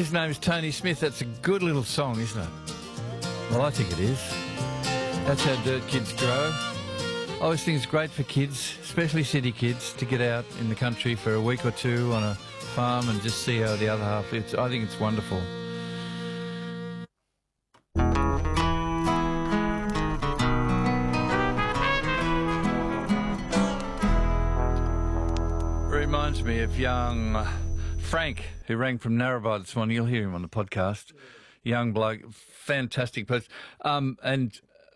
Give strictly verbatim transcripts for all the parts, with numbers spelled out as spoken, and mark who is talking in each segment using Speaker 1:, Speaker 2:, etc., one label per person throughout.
Speaker 1: His name's Tony Smith. That's a good little song, isn't it? Well, I think it is. That's how dirt kids grow. I always think it's great for kids, especially city kids, to get out in the country for a week or two on a farm and just see how the other half lives. I think it's wonderful. Reminds me of young Frank, who rang from Narrabri this morning. You'll hear him on the podcast. Young bloke, fantastic person. Um, and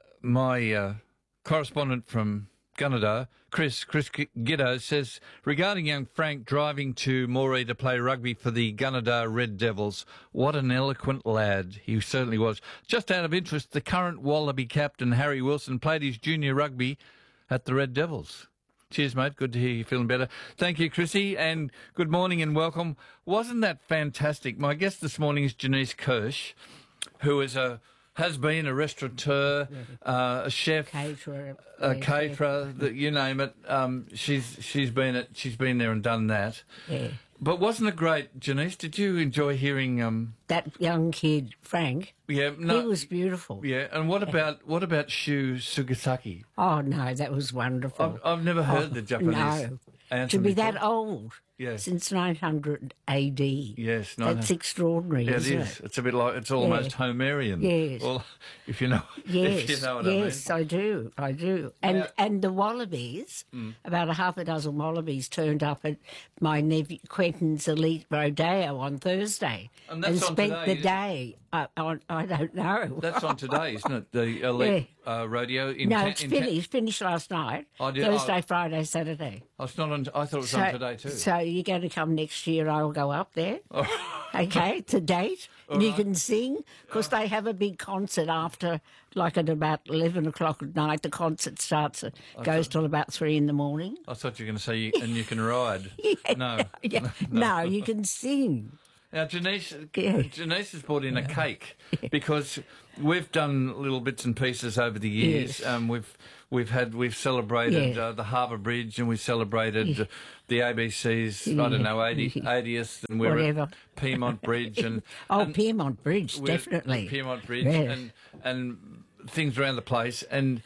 Speaker 1: my uh, correspondent from Gunnedah, Chris, Chris Giddo, says, regarding young Frank driving to Moree to play rugby for the Gunnedah Red Devils, what an eloquent lad he certainly was. Just out of interest, the current Wallaby captain, Harry Wilson, played his junior rugby at the Red Devils. Cheers, mate. Good to hear you feeling better. Thank you, Chrissy, and good morning and welcome. Wasn't that fantastic? My guest this morning is Janice Kirsch, who is a has been a restaurateur, uh, a chef,
Speaker 2: caterer,
Speaker 1: a
Speaker 2: yeah,
Speaker 1: caterer, that you name it. Um, she's she's been at, she's been there and done that.
Speaker 2: Yeah.
Speaker 1: But wasn't it great, Janice? Did you enjoy hearing um,
Speaker 2: that young kid, Frank?
Speaker 1: Yeah, no,
Speaker 2: he was beautiful.
Speaker 1: Yeah, and what about what about Shu Sugasaki?
Speaker 2: Oh no, that was wonderful.
Speaker 1: I've, I've never heard
Speaker 2: oh,
Speaker 1: the Japanese
Speaker 2: no.
Speaker 1: anthem
Speaker 2: to be
Speaker 1: before.
Speaker 2: that old.
Speaker 1: Yes.
Speaker 2: Since nine hundred A D.
Speaker 1: Yes,
Speaker 2: that's extraordinary.
Speaker 1: Yeah,
Speaker 2: isn't
Speaker 1: it is.
Speaker 2: It?
Speaker 1: It's a bit like it's almost
Speaker 2: yeah.
Speaker 1: Homerian.
Speaker 2: Yes.
Speaker 1: Well, if you know,
Speaker 2: yes,
Speaker 1: if you know what
Speaker 2: yes,
Speaker 1: I mean.
Speaker 2: I do, I do. And
Speaker 1: Yeah.
Speaker 2: and the Wallabies, mm. about a half a dozen Wallabies turned up at my nephew Quentin's elite rodeo on Thursday
Speaker 1: and, that's on
Speaker 2: spent
Speaker 1: today,
Speaker 2: the day. I, I, I don't know.
Speaker 1: That's on today, isn't it? The elite
Speaker 2: yeah.
Speaker 1: uh, rodeo. In
Speaker 2: no,
Speaker 1: ta-
Speaker 2: it's
Speaker 1: in
Speaker 2: finished. Ta- finished last night.
Speaker 1: I did,
Speaker 2: Thursday,
Speaker 1: I,
Speaker 2: Friday, Saturday.
Speaker 1: Oh, it's not on. I thought it was
Speaker 2: so,
Speaker 1: on today too.
Speaker 2: So you're going to come next year? I'll go up there. Oh. Okay, to date.
Speaker 1: All
Speaker 2: and
Speaker 1: right.
Speaker 2: you can sing because oh. they have a big concert after, like at about eleven o'clock at night. The concert starts, uh, goes thought, till about three in the morning.
Speaker 1: I thought you were going to say, you, and you can ride.
Speaker 2: yeah,
Speaker 1: no.
Speaker 2: Yeah. no, no, you can sing.
Speaker 1: Now, Janice,
Speaker 2: yeah.
Speaker 1: Janice has brought in a cake because we've done little bits and pieces over the years.
Speaker 2: Yes.
Speaker 1: Um, we've we've had we've celebrated
Speaker 2: yeah.
Speaker 1: uh, the Harbour Bridge and we celebrated yeah. uh, the A B C's
Speaker 2: yeah.
Speaker 1: I don't know eightieth and we're
Speaker 2: Whatever.
Speaker 1: at Piedmont Bridge and
Speaker 2: oh
Speaker 1: and
Speaker 2: Piedmont Bridge definitely
Speaker 1: Piedmont Bridge
Speaker 2: yes.
Speaker 1: and and things around the place and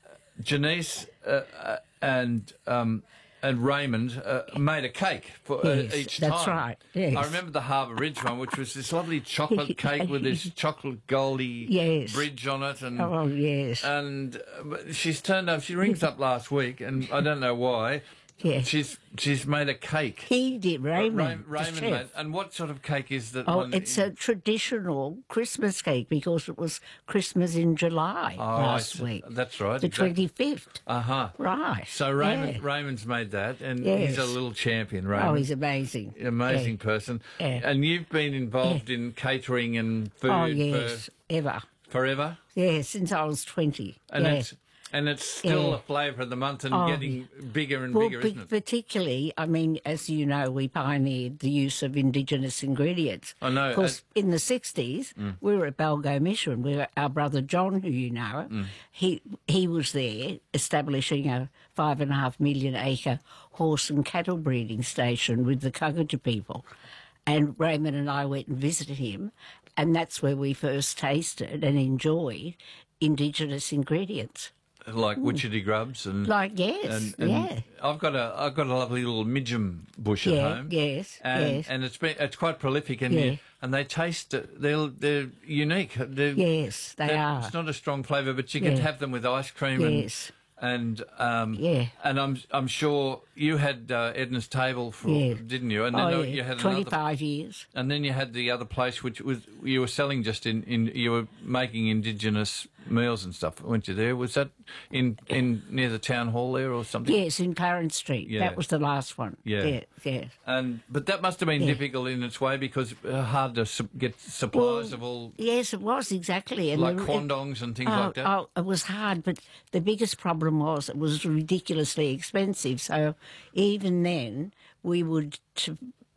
Speaker 1: Janice uh, uh, and. Um, And Raymond uh, made a cake for
Speaker 2: yes,
Speaker 1: uh, each
Speaker 2: that's
Speaker 1: time.
Speaker 2: right. Yes.
Speaker 1: I remember the Harbour Ridge one, which was this lovely chocolate cake with this chocolate goldy
Speaker 2: yes.
Speaker 1: bridge on it. And,
Speaker 2: oh, yes.
Speaker 1: And uh, she's turned up, she rings up last week, and I don't know why.
Speaker 2: Yes.
Speaker 1: She's she's made a cake.
Speaker 2: He did, Raymond.
Speaker 1: Ra- Raymond made. And what sort of cake is that
Speaker 2: Oh,
Speaker 1: one?
Speaker 2: it's a traditional Christmas cake because it was Christmas in July
Speaker 1: oh,
Speaker 2: last week.
Speaker 1: That's right.
Speaker 2: The
Speaker 1: exactly.
Speaker 2: twenty-fifth.
Speaker 1: Uh-huh.
Speaker 2: Right.
Speaker 1: So Raymond,
Speaker 2: yeah.
Speaker 1: Raymond's made that, and
Speaker 2: yes.
Speaker 1: he's a little champion, Raymond.
Speaker 2: Oh, he's amazing.
Speaker 1: Amazing
Speaker 2: yeah.
Speaker 1: person.
Speaker 2: Yeah.
Speaker 1: And you've been involved yeah. in catering and food
Speaker 2: oh, yes,
Speaker 1: for
Speaker 2: ever.
Speaker 1: Forever?
Speaker 2: Yeah, since I was twenty.
Speaker 1: And
Speaker 2: yeah.
Speaker 1: it's and it's still
Speaker 2: yeah.
Speaker 1: a flavour of the month and
Speaker 2: oh,
Speaker 1: getting bigger and
Speaker 2: well,
Speaker 1: bigger,
Speaker 2: p-
Speaker 1: isn't it?
Speaker 2: Particularly, I mean, as you know, we pioneered the use of indigenous ingredients.
Speaker 1: I know.
Speaker 2: Because in the sixties, mm. we were at Balgo Mission. We were, our brother John, who you know,
Speaker 1: mm.
Speaker 2: he he was there establishing a five and a half million acre horse and cattle breeding station with the Kagaju people. And Raymond and I went and visited him, and that's where we first tasted and enjoyed indigenous ingredients.
Speaker 1: Like mm. witchetty grubs and
Speaker 2: like yes,
Speaker 1: and, and
Speaker 2: yeah.
Speaker 1: I've got a I've got a lovely little midgem bush
Speaker 2: yeah,
Speaker 1: at home.
Speaker 2: Yes,
Speaker 1: and,
Speaker 2: yes,
Speaker 1: and it's been it's quite prolific and
Speaker 2: yeah.
Speaker 1: you, and they taste they're they're unique. They're,
Speaker 2: yes, they are.
Speaker 1: It's not a strong flavour, but you
Speaker 2: yeah.
Speaker 1: can have them with ice cream.
Speaker 2: Yes.
Speaker 1: And, And um,
Speaker 2: yeah,
Speaker 1: and I'm I'm sure you had uh, Edna's Table for
Speaker 2: yeah.
Speaker 1: didn't you? And then
Speaker 2: oh,
Speaker 1: you
Speaker 2: yeah.
Speaker 1: had
Speaker 2: twenty-five
Speaker 1: another,
Speaker 2: years.
Speaker 1: And then you had the other place which was you were selling just in, in you were making indigenous meals and stuff. Weren't you there? Was that in in near the town hall there or something?
Speaker 2: Yes, in Clarence Street.
Speaker 1: Yeah.
Speaker 2: That was the last one.
Speaker 1: Yeah,
Speaker 2: yeah, yeah.
Speaker 1: And but that must have been
Speaker 2: yeah.
Speaker 1: difficult in its way because uh, hard to su- get supplies
Speaker 2: well,
Speaker 1: of all.
Speaker 2: Yes, it was exactly. And
Speaker 1: like
Speaker 2: the,
Speaker 1: quandongs and things
Speaker 2: oh,
Speaker 1: like that.
Speaker 2: Oh, it was hard, but the biggest problem was it was ridiculously expensive. So even then, we would to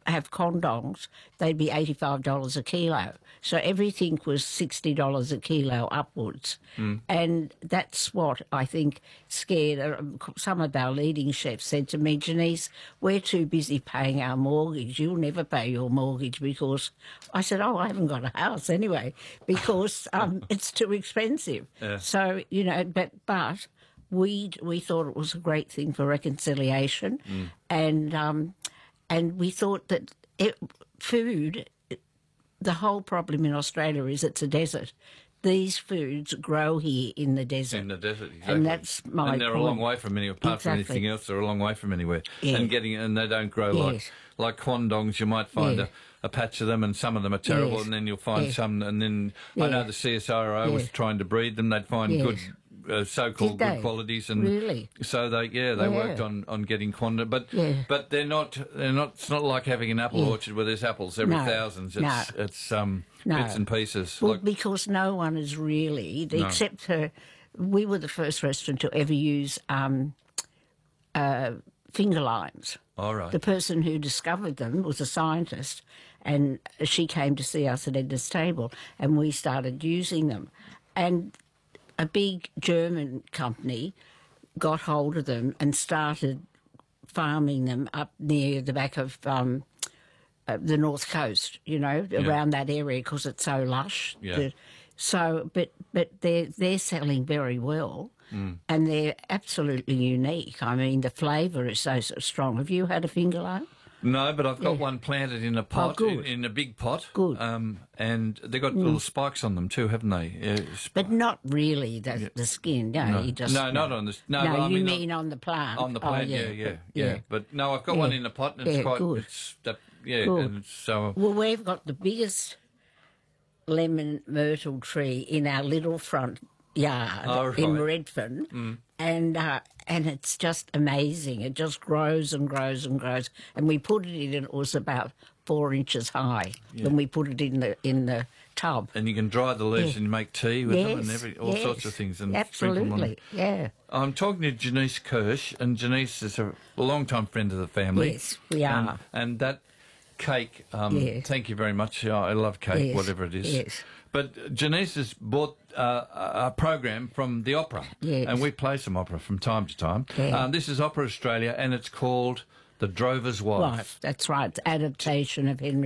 Speaker 2: have condongs, they'd be eighty-five dollars a kilo. So everything was sixty dollars a kilo upwards. Mm. And that's what I think scared uh, some of our leading chefs said to me, Janice, we're too busy paying our mortgage. You'll never pay your mortgage because... I said, oh, I haven't got a house anyway because um, it's too expensive. Yeah. So, you know, but... but We we thought it was a great thing for reconciliation, mm. and um, and we thought that it, food, the whole problem in Australia is it's a desert. These foods grow here in the desert.
Speaker 1: In the desert, exactly.
Speaker 2: And that's my
Speaker 1: And they're
Speaker 2: point.
Speaker 1: a long way from anywhere. Apart
Speaker 2: exactly.
Speaker 1: from anything else, they're a long way from anywhere.
Speaker 2: Yeah.
Speaker 1: And getting and they don't grow
Speaker 2: yes.
Speaker 1: like like quandongs. You might find
Speaker 2: yeah.
Speaker 1: a, a patch of them, and some of them are terrible,
Speaker 2: yes.
Speaker 1: and then you'll find
Speaker 2: yes.
Speaker 1: some. And then
Speaker 2: yeah.
Speaker 1: I know the C S R O
Speaker 2: yeah.
Speaker 1: was trying to breed them. They'd find
Speaker 2: yes.
Speaker 1: good. Uh, so-called good qualities, and
Speaker 2: really?
Speaker 1: so they yeah they
Speaker 2: yeah.
Speaker 1: worked on, on getting quandong, but
Speaker 2: yeah.
Speaker 1: but they're not they're not. It's not like having an apple
Speaker 2: yeah.
Speaker 1: orchard where there's apples every
Speaker 2: no.
Speaker 1: thousands. It's
Speaker 2: no.
Speaker 1: it's um
Speaker 2: no.
Speaker 1: bits and pieces.
Speaker 2: Well,
Speaker 1: like,
Speaker 2: because no one is really
Speaker 1: no.
Speaker 2: except her. We were the first restaurant to ever use um, uh, finger limes.
Speaker 1: all right.
Speaker 2: The person who discovered them was a scientist, and she came to see us at Edna's table, and we started using them. And a big German company got hold of them and started farming them up near the back of um, uh, the North Coast, you know,
Speaker 1: yeah.
Speaker 2: around that area because it's so lush.
Speaker 1: Yeah.
Speaker 2: The, so, but but they're they're selling very well, mm. and they're absolutely unique. I mean, the flavour is so, so strong. Have you had a finger lime?
Speaker 1: No, but I've got
Speaker 2: yeah.
Speaker 1: one planted in a pot,
Speaker 2: oh,
Speaker 1: in, in a big pot.
Speaker 2: Good.
Speaker 1: Um, and they've got mm. little spikes on them too, haven't they? Yeah,
Speaker 2: but not really the,
Speaker 1: yeah.
Speaker 2: the skin, no.
Speaker 1: No,
Speaker 2: You just,
Speaker 1: no, not on the... No,
Speaker 2: no
Speaker 1: but I
Speaker 2: you
Speaker 1: mean,
Speaker 2: mean on the plant.
Speaker 1: On the plant,
Speaker 2: oh,
Speaker 1: yeah,
Speaker 2: yeah,
Speaker 1: yeah,
Speaker 2: but,
Speaker 1: yeah,
Speaker 2: yeah.
Speaker 1: But no, I've got
Speaker 2: yeah.
Speaker 1: one in a pot and it's
Speaker 2: yeah,
Speaker 1: quite...
Speaker 2: good.
Speaker 1: It's that, yeah,
Speaker 2: good.
Speaker 1: and it's so...
Speaker 2: Well, we've got the biggest lemon myrtle tree in our little front yard
Speaker 1: oh, right.
Speaker 2: in Redfern, mm. and uh, and it's just amazing. It just grows and grows and grows. And we put it in, and it was about four inches high yeah. when we put it in the in the tub.
Speaker 1: And you can dry the leaves
Speaker 2: yeah.
Speaker 1: and make tea with
Speaker 2: yes.
Speaker 1: them and every, all
Speaker 2: yes.
Speaker 1: sorts of things. And
Speaker 2: absolutely, yeah.
Speaker 1: I'm talking to Janice Kirsch, and Janice is a long-time friend of the family.
Speaker 2: Yes, we are.
Speaker 1: And, and that cake, um,
Speaker 2: yes.
Speaker 1: thank you very much. I love cake,
Speaker 2: yes.
Speaker 1: whatever it is.
Speaker 2: Yes.
Speaker 1: But Janice has bought uh, a program from the opera,
Speaker 2: yes.
Speaker 1: and we play some opera from time to time.
Speaker 2: Yeah.
Speaker 1: Um, this is Opera Australia, and it's called The Drover's Wife.
Speaker 2: Wife, that's right. It's adaptation of Henry